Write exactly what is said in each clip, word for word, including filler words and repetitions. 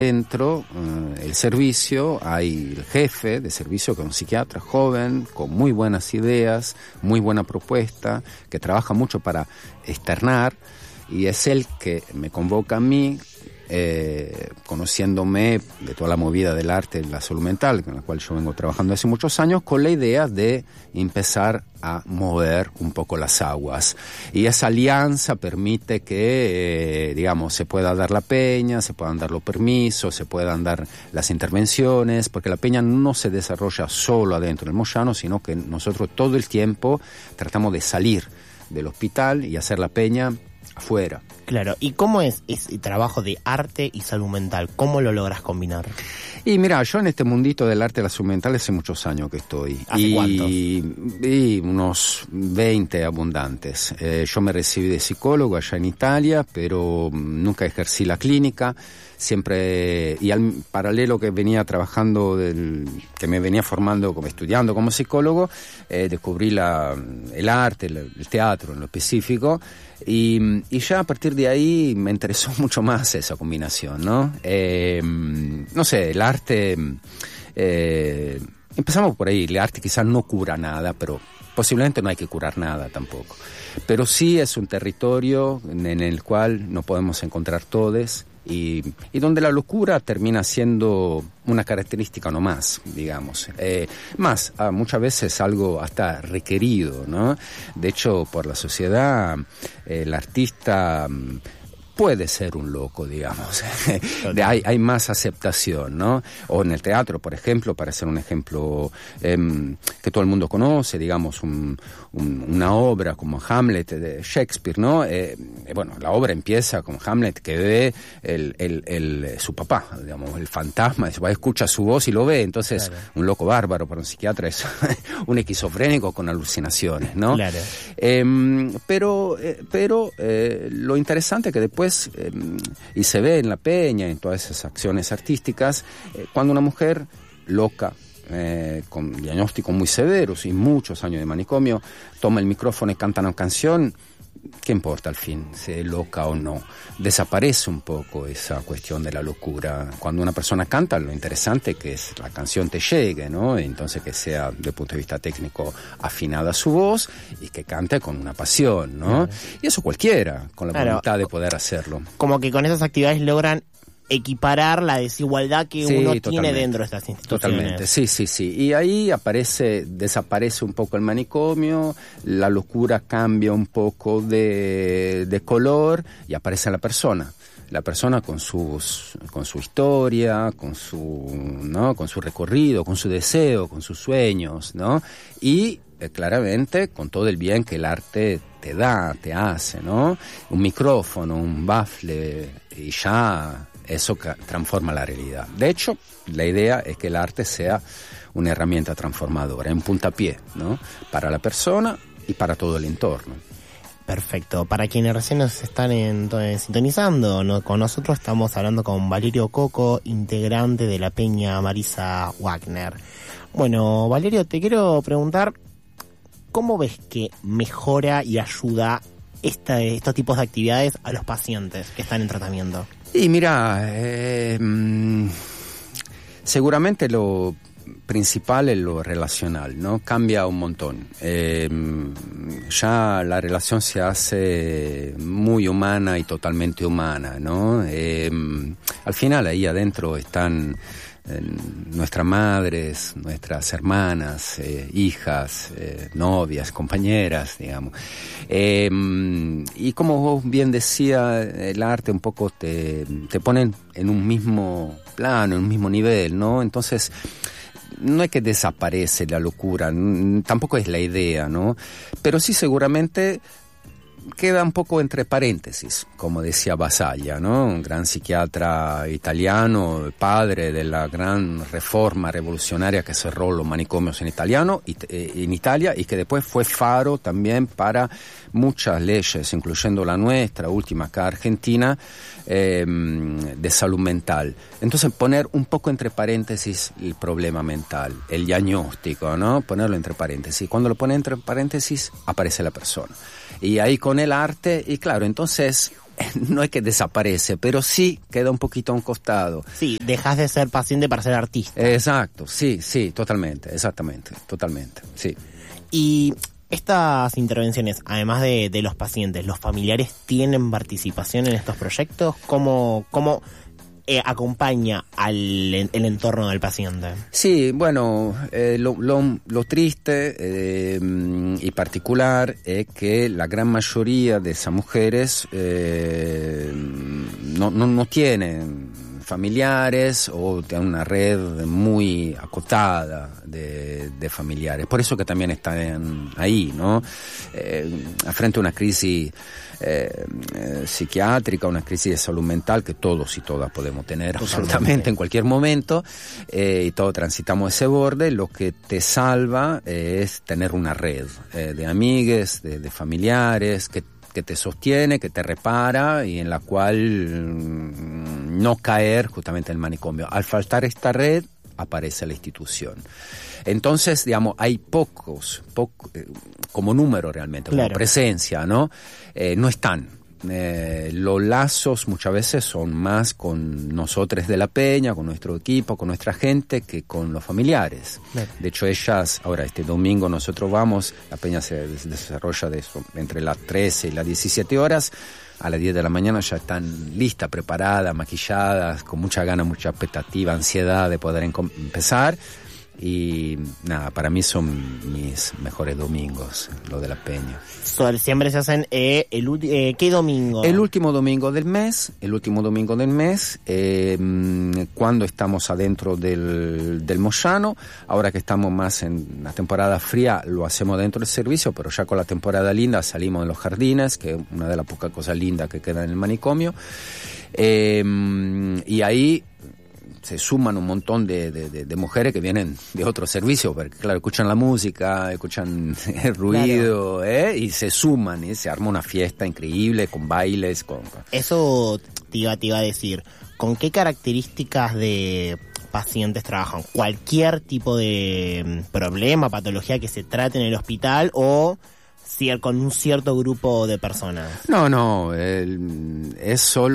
Dentro eh, el servicio hay el jefe de servicio, que es un psiquiatra joven, con muy buenas ideas, muy buena propuesta, que trabaja mucho para externar, y es él que me convoca a mí, eh, conociéndome de toda la movida del arte y la salud mental, con la cual yo vengo trabajando hace muchos años, con la idea de empezar a mover un poco las aguas. Y esa alianza permite que, eh, digamos, se pueda dar la peña, se puedan dar los permisos, se puedan dar las intervenciones, porque la peña no se desarrolla solo adentro del Moyano, sino que nosotros todo el tiempo tratamos de salir del hospital y hacer la peña afuera. Claro, ¿y cómo es ese trabajo de arte y salud mental? ¿Cómo lo logras combinar? Y mira, yo en este mundito del arte y la salud mental hace muchos años que estoy. ¿Hace y, cuántos? Y unos veinte abundantes. Eh, yo me recibí de psicólogo allá en Italia, pero nunca ejercí la clínica. Siempre, y al paralelo que venía trabajando, del, que me venía formando, como estudiando como psicólogo, eh, descubrí la, el arte, el, el teatro en lo específico, y, y ya a partir de ahí me interesó mucho más esa combinación, ¿no? Eh, no sé, el arte, eh, empezamos por ahí, el arte quizás no cura nada, pero posiblemente no hay que curar nada tampoco. Pero sí es un territorio en, en el cual nos podemos encontrar todos, y, y donde la locura termina siendo una característica no más, digamos. Eh, más, ah, muchas veces algo hasta requerido, ¿no? De hecho, por la sociedad, eh, el artista puede ser un loco, digamos. de, hay, hay más aceptación, ¿no? O en el teatro, por ejemplo, para hacer un ejemplo eh, que todo el mundo conoce, digamos, un, un, una obra como Hamlet de Shakespeare, ¿no? Eh, bueno, la obra empieza con Hamlet que ve el, el, el, su papá, digamos, el fantasma, escucha su voz y lo ve, entonces claro. Un loco bárbaro para un psiquiatra es un esquizofrénico con alucinaciones, ¿no? Claro. Eh, pero eh, pero eh, lo interesante es que después Eh, y se ve en la peña, en todas esas acciones artísticas, eh, cuando una mujer loca, eh, con diagnósticos muy severos y muchos años de manicomio, toma el micrófono y canta una canción, ¿qué importa al fin, si es loca o no? Desaparece un poco esa cuestión de la locura. Cuando una persona canta, lo interesante es que la canción te llegue, ¿no? Entonces que sea, desde el punto de vista técnico, afinada su voz y que cante con una pasión, ¿no? Claro. Y eso cualquiera, con la claro. voluntad de poder hacerlo. Como que con esas actividades logran equiparar la desigualdad que sí, uno totalmente. tiene dentro de estas instituciones. Totalmente, sí, sí, sí. Y ahí aparece, desaparece un poco el manicomio, la locura cambia un poco de, de color y aparece la persona. La persona con sus, con su historia, con su, ¿no? con su recorrido, con su deseo, con sus sueños, ¿no? Y eh, claramente con todo el bien que el arte te da, te hace, ¿no? Un micrófono, un bafle, y ya eso transforma la realidad. De hecho, la idea es que el arte sea una herramienta transformadora, un puntapié, ¿no? Para la persona y para todo el entorno. Perfecto. Para quienes recién nos están entonces sintonizando, ¿no? Con nosotros estamos hablando con Valerio Coco, integrante de la Peña Marisa Wagner. Bueno, Valerio, te quiero preguntar, ¿cómo ves que mejora y ayuda esta, estos tipos de actividades a los pacientes que están en tratamiento? Y mira, eh, seguramente lo principal es lo relacional, ¿no? Cambia un montón. Eh, ya la relación se hace muy humana y totalmente humana, ¿no? Eh, al final ahí adentro están eh, nuestras madres, nuestras hermanas, eh, hijas, eh, novias, compañeras, digamos. Eh, y como vos bien decía, el arte un poco te, te pone en un mismo plano, en un mismo nivel, ¿no? Entonces, no es que desaparece la locura, n- tampoco es la idea, ¿no? Pero sí seguramente queda un poco entre paréntesis, como decía Basaglia, ¿no? Un gran psiquiatra italiano, padre de la gran reforma revolucionaria que cerró los manicomios en, italiano, it, eh, en Italia, y que después fue faro también para muchas leyes, incluyendo la nuestra, última acá Argentina, eh, de salud mental. Entonces poner un poco entre paréntesis el problema mental, el diagnóstico, ¿no? Ponerlo entre paréntesis. Cuando lo pone entre paréntesis, aparece la persona. Y ahí con el arte, y claro, entonces no es que desaparece, pero sí queda un poquito a un costado. Sí, dejas de ser paciente para ser artista. Exacto, sí, sí, totalmente, exactamente, totalmente, sí. Y estas intervenciones, además de, de los pacientes, ¿los familiares tienen participación en estos proyectos? ¿Cómo, cómo eh, acompaña al el entorno del paciente? Sí, bueno, eh, lo, lo, lo triste eh, y particular es que la gran mayoría de esas mujeres eh, no, no, no tienen familiares o tienen una red muy acotada de, de familiares. Por eso que también están ahí, ¿no? Eh, frente a una crisis eh, eh, psiquiátrica, una crisis de salud mental que todos y todas podemos tener absolutamente en cualquier momento, eh, y todos transitamos ese borde. Lo que te salva eh, es tener una red eh, de amigues, de, de familiares, que que te sostiene, que te repara y en la cual mm, no caer justamente en el manicomio. Al faltar esta red, aparece la institución. Entonces, digamos, hay pocos, poco, eh, como número realmente, como claro. presencia, ¿no? Eh, no están. Eh, los lazos muchas veces son más con nosotros de la Peña, con nuestro equipo, con nuestra gente, que con los familiares. Bien. De hecho, ellas, ahora este domingo nosotros vamos, la Peña se desarrolla de eso, entre las trece y las diecisiete horas, a las diez de la mañana ya están listas, preparadas, maquilladas, con mucha gana, mucha expectativa, ansiedad de poder en- empezar. Y nada, para mí son mis mejores domingos, lo de la Peña. So, siempre se hacen eh, el eh, ¿qué domingo? El último domingo del mes, el último domingo del mes, eh, cuando estamos adentro del, del Moyano. Ahora que estamos más en la temporada fría, lo hacemos dentro del servicio, pero ya con la temporada linda salimos en los jardines, que es una de las pocas cosas lindas que quedan en el manicomio. Eh, y ahí se suman un montón de, de, de, de mujeres que vienen de otros servicios, porque claro, escuchan la música, escuchan el ruido, claro. ¿eh? Y se suman, y se arma una fiesta increíble con bailes, con... Eso te iba, te iba a decir, ¿con qué características de pacientes trabajan? ¿Cualquier tipo de problema, patología que se trate en el hospital o con un cierto grupo de personas? No, no, el, es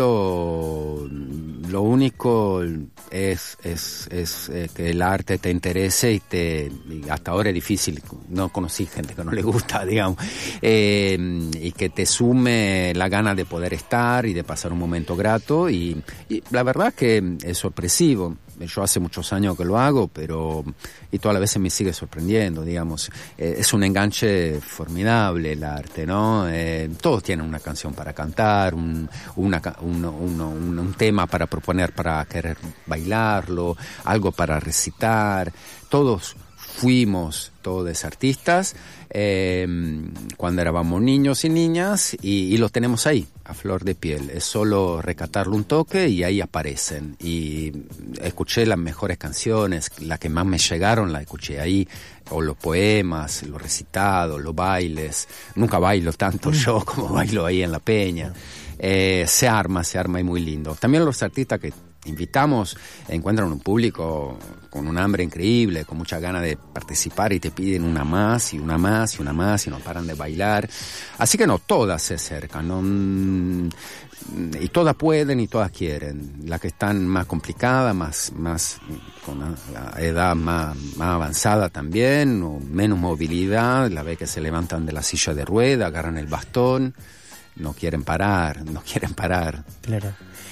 solo, lo único es, es, es eh, que el arte te interese y te, y hasta ahora es difícil, no conocí gente que no le gusta, digamos, eh, y que te sume la gana de poder estar y de pasar un momento grato, y, y la verdad es que es sorpresivo. Yo hace muchos años que lo hago, pero y todas las veces me sigue sorprendiendo, digamos. Eh, es un enganche formidable el arte, ¿no? Eh, todos tienen una canción para cantar, un, una, un, un, un, un tema para proponer, para querer bailarlo, algo para recitar. Todos fuimos todos artistas eh, cuando éramos niños y niñas, y, y los tenemos ahí, a flor de piel. Es solo recatarle un toque y ahí aparecen. Y escuché las mejores canciones, las que más me llegaron las escuché ahí, o los poemas, los recitados, los bailes. Nunca bailo tanto yo como bailo ahí en la Peña. Eh, se arma, se arma y muy lindo. También los artistas que invitamos encuentran un público con un hambre increíble, con mucha ganas de participar, y te piden una más y una más y una más y no paran de bailar. Así que no, todas se acercan, no, y todas pueden y todas quieren. Las que están más complicadas, más, más con la edad más, más avanzada también, o menos movilidad, la ve que se levantan de la silla de rueda, agarran el bastón, no quieren parar, no quieren parar. Claro.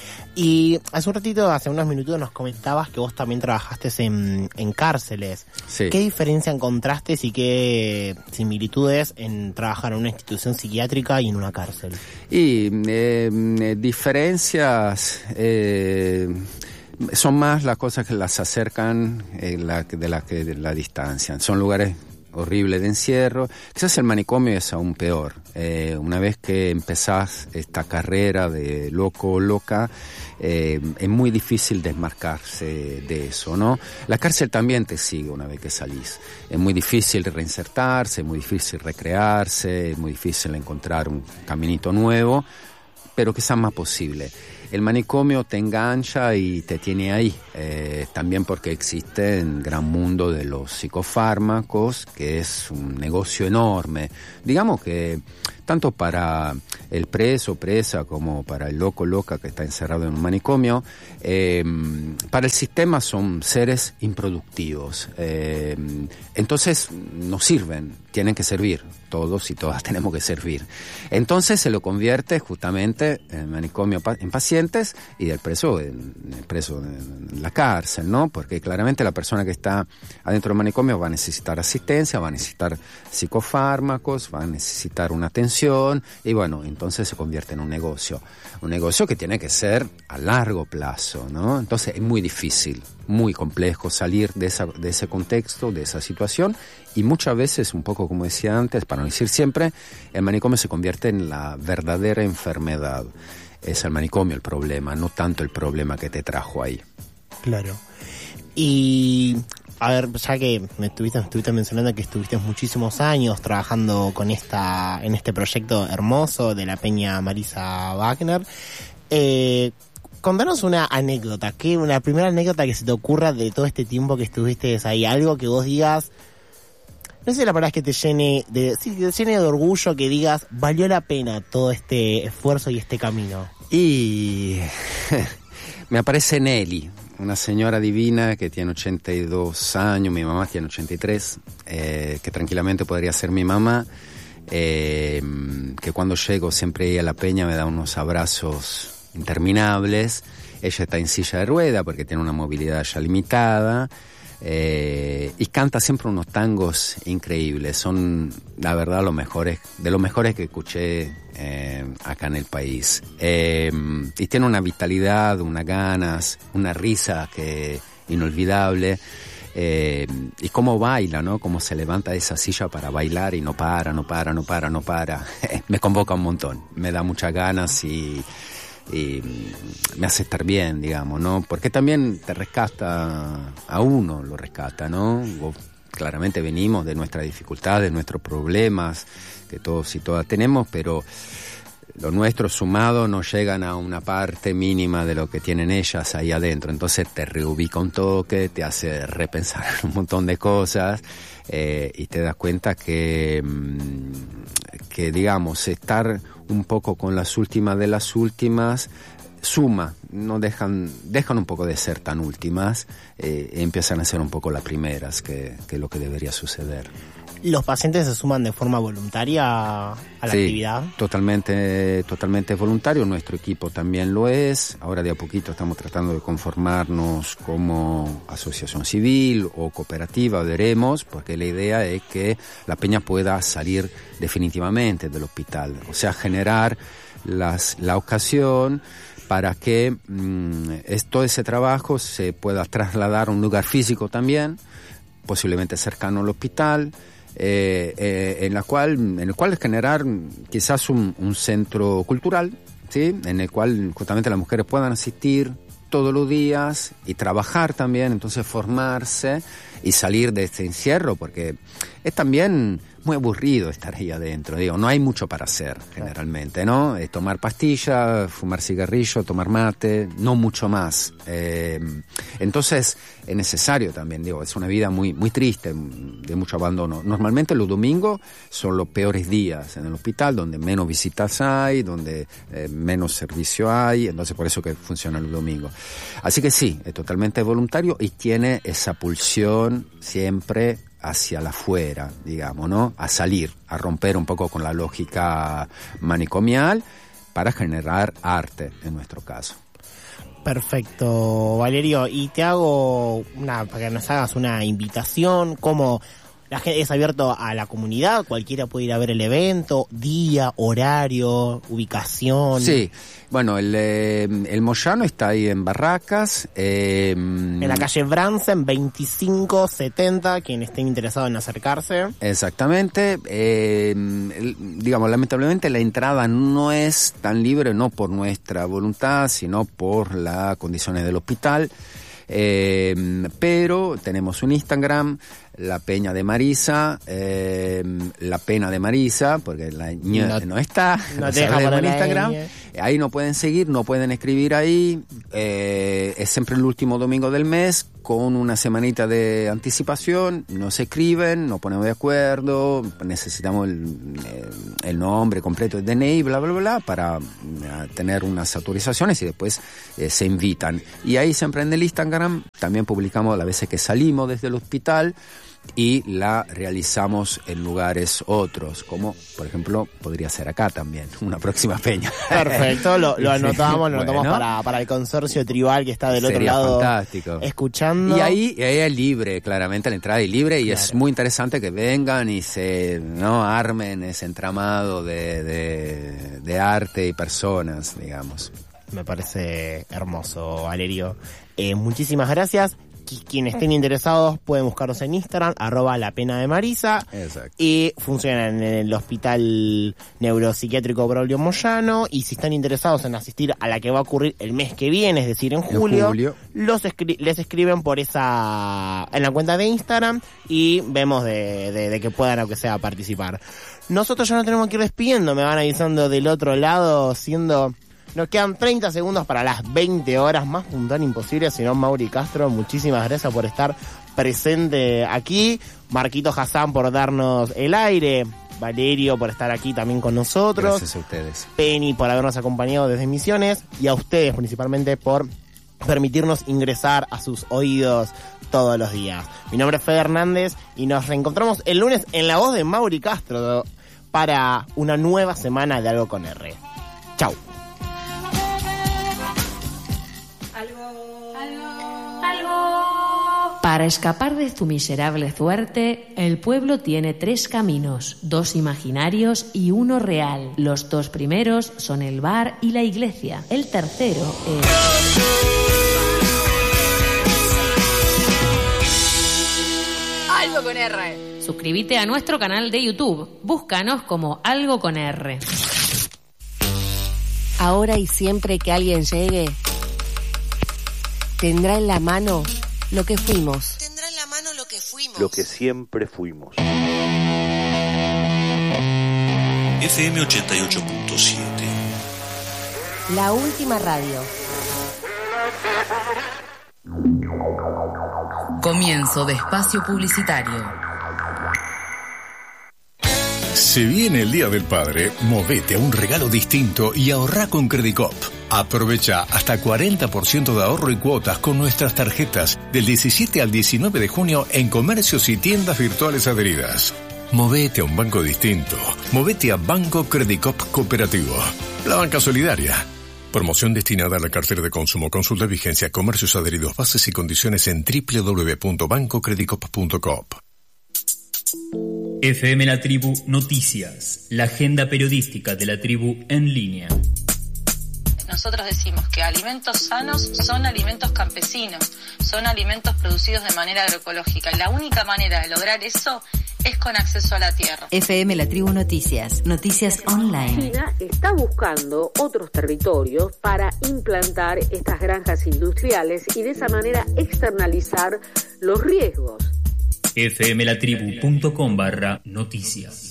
Y hace un ratito, hace unos minutos nos comentabas que vos también trabajaste en, en cárceles. Sí. ¿Qué diferencia encontraste y qué similitudes en trabajar en una institución psiquiátrica y en una cárcel? Y eh, diferencias eh, son más las cosas que las acercan eh, la, de las que de la distancia. Son lugares horrible de encierro. Quizás el manicomio es aún peor. Eh, una vez que empezás esta carrera de loco o loca, eh, es muy difícil desmarcarse de eso, ¿no? La cárcel también te sigue una vez que salís. Es muy difícil reinsertarse, es muy difícil recrearse, es muy difícil encontrar un caminito nuevo, pero quizás más posible. El manicomio te engancha y te tiene ahí, eh, también porque existe el gran mundo de los psicofármacos, que es un negocio enorme. Digamos que tanto para el preso, presa, como para el loco, loca que está encerrado en un manicomio. Eh, para el sistema son seres improductivos. Eh, entonces no sirven, tienen que servir. Todos y todas tenemos que servir. Entonces se lo convierte justamente en manicomio en pacientes y del preso en, el preso en la cárcel, ¿no? Porque claramente la persona que está adentro del manicomio va a necesitar asistencia, va a necesitar psicofármacos, va a necesitar una atención y bueno, entonces se convierte en un negocio. Un negocio que tiene que ser a largo plazo, ¿no? Entonces es muy difícil, muy complejo salir de, esa, de ese contexto, de esa situación y muchas veces, un poco como decía antes, para no decir siempre, el manicomio se convierte en la verdadera enfermedad. Es el manicomio el problema, no tanto el problema que te trajo ahí. Claro. Y, a ver, ya que me estuviste, me estuviste mencionando que estuviste muchísimos años trabajando con esta, en este proyecto hermoso de la Peña Marisa Wagner, eh, contanos una anécdota, que una primera anécdota que se te ocurra de todo este tiempo que estuviste ahí, algo que vos digas, no sé si la palabra es que te llene de, sí, que te llene de orgullo, que digas, valió la pena todo este esfuerzo y este camino. Y me aparece Nelly, una señora divina que tiene ochenta y dos años, mi mamá tiene ochenta y tres, eh, que tranquilamente podría ser mi mamá, eh, que cuando llego siempre ella a la Peña me da unos abrazos interminables. Ella está en silla de rueda porque tiene una movilidad ya limitada. Eh, y canta siempre unos tangos increíbles, son la verdad los mejores, de los mejores que escuché eh, acá en el país. Eh, y tiene una vitalidad, unas ganas, una risa que inolvidable. Eh, y cómo baila, ¿no? Cómo se levanta de esa silla para bailar y no para, no para, no para, no para. Me convoca un montón, me da muchas ganas y y me hace estar bien, digamos, ¿no? Porque también te rescata, a uno lo rescata, ¿no? Vos, claramente venimos de nuestras dificultades, de nuestros problemas, que todos y todas tenemos, pero los nuestros sumados no llegan a una parte mínima de lo que tienen ellas ahí adentro, entonces te reubica un toque, te hace repensar un montón de cosas, eh, y te das cuenta que, que, digamos, estar un poco con las últimas de las últimas suma, no dejan dejan un poco de ser tan últimas, eh, y empiezan a ser un poco las primeras, que, que es lo que debería suceder. ¿Los pacientes se suman de forma voluntaria a la sí, actividad? Totalmente, totalmente voluntario. Nuestro equipo también lo es. Ahora de a poquito estamos tratando de conformarnos como asociación civil o cooperativa, veremos, porque la idea es que la Peña pueda salir definitivamente del hospital, o sea, generar las, la ocasión para que mmm, es, todo ese trabajo se pueda trasladar a un lugar físico también, posiblemente cercano al hospital, Eh, eh, en la cual, en el cual generar quizás un, un centro cultural, ¿sí? En el cual justamente las mujeres puedan asistir todos los días y trabajar también, entonces formarse y salir de este encierro, porque es también muy aburrido estar ahí adentro, digo, no hay mucho para hacer generalmente, ¿no? Es tomar pastillas, fumar cigarrillo, tomar mate, no mucho más. Eh, entonces es necesario también, digo, es una vida muy muy triste, de mucho abandono. Normalmente los domingos son los peores días en el hospital, donde menos visitas hay, donde eh, menos servicio hay, entonces por eso que funciona el domingo. Así que sí, es totalmente voluntario y tiene esa pulsión siempre hacia la afuera, digamos, ¿no? A salir, a romper un poco con la lógica manicomial para generar arte, en nuestro caso. Perfecto, Valerio. Y te hago una, para que nos hagas una invitación, ¿cómo la gente es abierto a la comunidad? Cualquiera puede ir a ver el evento, día, horario, ubicación. Sí, bueno, el, eh, el Moyano está ahí en Barracas. Eh, en la calle Bransen, veinticinco setenta, quien esté interesado en acercarse. Exactamente. Eh, el, digamos, lamentablemente la entrada no es tan libre, no por nuestra voluntad, sino por las condiciones del hospital. Eh, pero tenemos un Instagram, La Peña de Marisa, eh, La Pena de Marisa, porque la ñ no, no está, no deja en para Instagram. Ahí no pueden seguir, no pueden escribir ahí. Eh, es siempre el último domingo del mes, con una semanita de anticipación. Nos escriben, nos ponemos de acuerdo, necesitamos el, el nombre completo, el D N I, bla, bla, bla, para tener unas autorizaciones y después eh, se invitan. Y ahí siempre en el Instagram también publicamos las veces que salimos desde el hospital y la realizamos en lugares otros, como por ejemplo podría ser acá también, una próxima peña. Perfecto, lo, lo anotamos, lo anotamos bueno, para, para el consorcio tribal que está del sería otro lado fantástico. Escuchando. Y ahí, ahí es libre, claramente la entrada es libre y claro. Es muy interesante que vengan y se no armen ese entramado de, de, de arte y personas, digamos. Me parece hermoso, Valerio. Eh, muchísimas gracias. Quienes estén interesados pueden buscarnos en Instagram, arroba La Pena de Marisa. Exacto. Y funcionan en el Hospital Neuropsiquiátrico Braulio Moyano. Y si están interesados en asistir a la que va a ocurrir el mes que viene, es decir, en julio, en julio. Los escri- les escriben por esa en la cuenta de Instagram y vemos de, de, de que puedan, aunque sea, participar. Nosotros ya nos tenemos que ir despidiendo, me van avisando del otro lado, siendo... Nos quedan treinta segundos para las veinte horas, más puntual imposible, señor Mauri Castro. Muchísimas gracias por estar presente aquí. Marquito Hassan por darnos el aire. Valerio por estar aquí también con nosotros. Gracias a ustedes. Penny por habernos acompañado desde Misiones. Y a ustedes principalmente por permitirnos ingresar a sus oídos todos los días. Mi nombre es Fede Hernández y nos reencontramos el lunes en la voz de Mauri Castro para una nueva semana de Algo con R. Chau. Para escapar de tu miserable suerte, el pueblo tiene tres caminos, dos imaginarios y uno real. Los dos primeros son el bar y la iglesia. El tercero es... Algo con R. Suscríbete a nuestro canal de YouTube. Búscanos como Algo con R. Ahora y siempre que alguien llegue, tendrá en la mano lo que fuimos. Tendrá en la mano lo que fuimos. Lo que siempre fuimos. F M ochenta y ocho punto siete. La última radio. Comienzo de espacio publicitario. Se viene el Día del Padre, movete a un regalo distinto y ahorrá con Credicop. Aprovecha hasta cuarenta por ciento de ahorro y cuotas con nuestras tarjetas del diecisiete al diecinueve de junio en comercios y tiendas virtuales adheridas. Movete a un banco distinto. Movete a Banco Credicop Cooperativo. La banca solidaria. Promoción destinada a la cartera de consumo. Consulta vigencia, comercios adheridos, bases y condiciones en doble u doble u doble u punto banco credicop punto com. F M La Tribu Noticias, la agenda periodística de la tribu en línea. Nosotros decimos que alimentos sanos son alimentos campesinos, son alimentos producidos de manera agroecológica y la única manera de lograr eso es con acceso a la tierra. F M La Tribu Noticias, noticias online. China está buscando otros territorios para implantar estas granjas industriales y de esa manera externalizar los riesgos. fmlatribu.com barra noticias.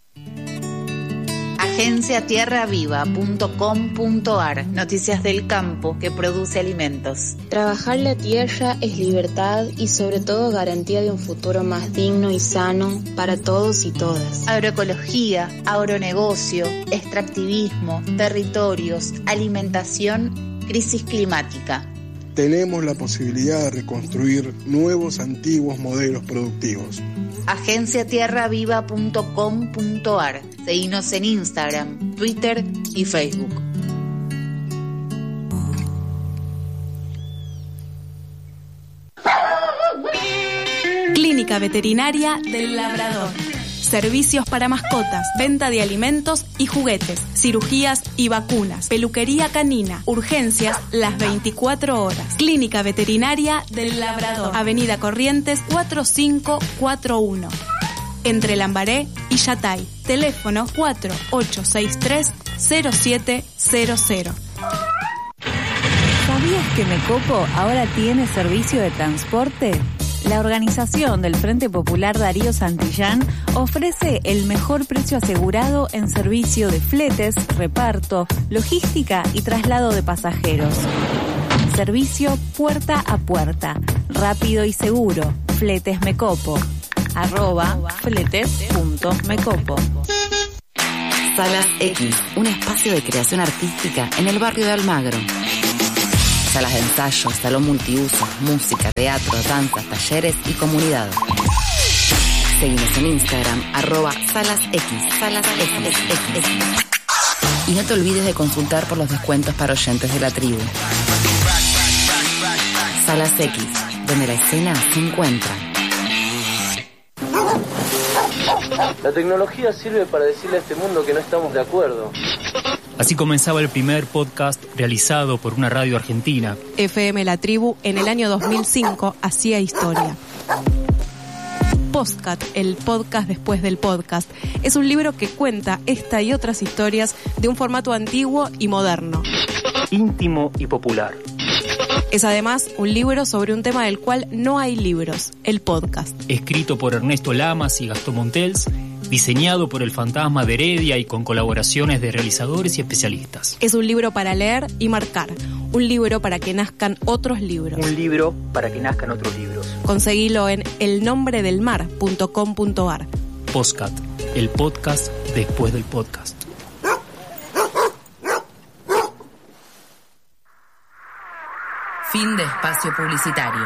agencia tierra viva punto com punto ar. Noticias del campo que produce alimentos. Trabajar la tierra es libertad y sobre todo garantía de un futuro más digno y sano para todos y todas. Agroecología, agronegocio, extractivismo, territorios, alimentación, crisis climática. Tenemos la posibilidad de reconstruir nuevos antiguos modelos productivos. agencia tierra viva punto com punto ar. Seguinos en Instagram, Twitter y Facebook. Clínica Veterinaria del Labrador. Servicios para mascotas, venta de alimentos y juguetes, cirugías y vacunas, peluquería canina, urgencias las veinticuatro horas. Clínica Veterinaria del Labrador, Avenida Corrientes cuatro cinco cuatro uno, entre Lambaré y Yatay. Teléfono cuatro ocho seis tres cero siete cero cero. ¿Sabías que Mecopo ahora tiene servicio de transporte? La organización del Frente Popular Darío Santillán ofrece el mejor precio asegurado en servicio de fletes, reparto, logística y traslado de pasajeros. Servicio puerta a puerta, rápido y seguro. Fletes Mecopo. Arroba fletes.mecopo. Salas X, un espacio de creación artística en el barrio de Almagro. Salas de ensayo, salón multiuso, música, teatro, danzas, talleres y comunidad. Seguimos en Instagram, arroba Salas X, Salas X. Y no te olvides de consultar por los descuentos para oyentes de la tribu. Salas X, donde la escena se encuentra. La tecnología sirve para decirle a este mundo que no estamos de acuerdo. Así comenzaba el primer podcast realizado por una radio argentina. F M La Tribu en el año dos mil cinco hacía historia. Postcat, el podcast después del podcast, es un libro que cuenta esta y otras historias de un formato antiguo y moderno. Íntimo y popular. Es además un libro sobre un tema del cual no hay libros, el podcast. Escrito por Ernesto Lamas y Gastón Montels, diseñado por el Fantasma de Heredia y con colaboraciones de realizadores y especialistas. Es un libro para leer y marcar, un libro para que nazcan otros libros. Un libro para que nazcan otros libros. Conseguilo en el nombre del mar punto com punto ar. Postcat, el podcast después del podcast. Fin de espacio publicitario.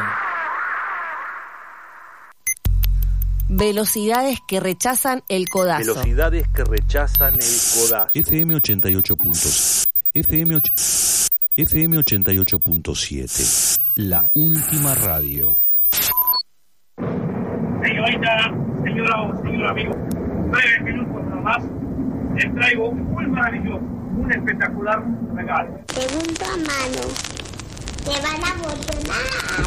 Velocidades que rechazan el codazo. Velocidades que rechazan el codazo. F M ochenta y ocho punto siete. F M, och... F M ochenta y ocho punto siete. La última radio. Señorita, señora o señor amigo, breves minutos nada más, les traigo un muy maravilloso, un espectacular regalo. Segunda mano. ¡Te van a emocionar!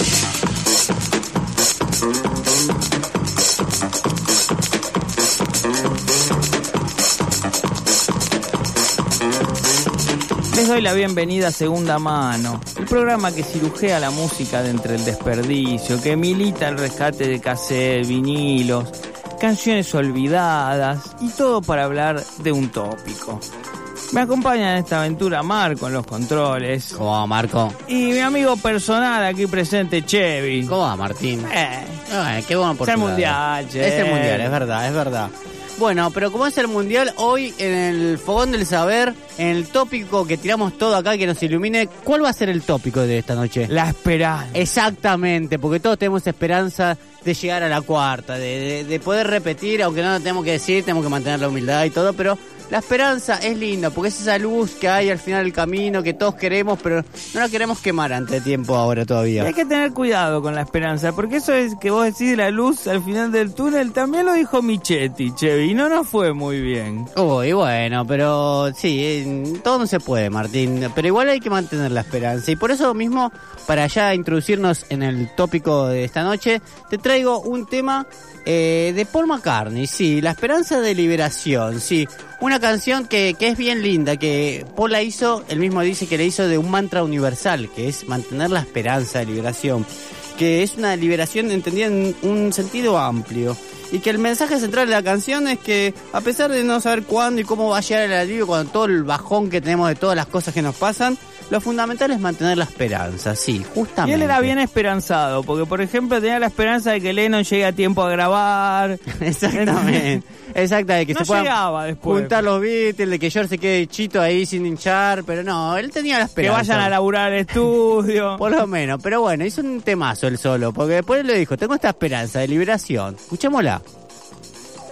Les doy la bienvenida a Segunda Mano, el programa que cirujea la música de entre el desperdicio, que milita el rescate de cassette, vinilos, canciones olvidadas y todo para hablar de un tópico. Me acompaña en esta aventura Marco en los controles. ¿Cómo va, Marco? Y mi amigo personal aquí presente, Chevy. ¿Cómo va, Martín? Eh, eh qué bueno por Es el mundial, che. Es el mundial, es verdad, es verdad. Bueno, pero como es el mundial, hoy en el Fogón del Saber, en el tópico que tiramos todo acá, que nos ilumine, ¿cuál va a ser el tópico de esta noche? La esperanza. Exactamente, porque todos tenemos esperanza de llegar a la cuarta, de, de, de poder repetir, aunque no lo tenemos que decir, tenemos que mantener la humildad y todo, pero la esperanza es linda, porque es esa luz que hay al final del camino, que todos queremos, pero no la queremos quemar antes de tiempo ahora todavía. Y hay que tener cuidado con la esperanza, porque eso es que vos decís la luz al final del túnel, también lo dijo Michetti, Chevy, y no nos fue muy bien. Uy, bueno, pero sí, todo no se puede, Martín, pero igual hay que mantener la esperanza, y por eso mismo, para ya introducirnos en el tópico de esta noche, te traigo un tema eh, de Paul McCartney, sí, La Esperanza de Liberación, sí. Una canción que, que es bien linda, que Paul la hizo, él mismo dice que la hizo de un mantra universal, que es mantener la esperanza de liberación, que es una liberación entendida en un sentido amplio, y que el mensaje central de la canción es que a pesar de no saber cuándo y cómo va a llegar el alivio, cuando todo el bajón que tenemos de todas las cosas que nos pasan, lo fundamental es mantener la esperanza, sí, justamente. Y él era bien esperanzado, porque por ejemplo tenía la esperanza de que Lennon llegue a tiempo a grabar. Exactamente, exactamente, que no se puedan después. juntar los Beatles, de que George se quede chito ahí sin hinchar, pero no, él tenía la esperanza. Que vayan a laburar al estudio. Por lo menos, pero bueno, hizo un temazo él solo, porque después él le dijo, tengo esta esperanza de liberación, escuchémosla.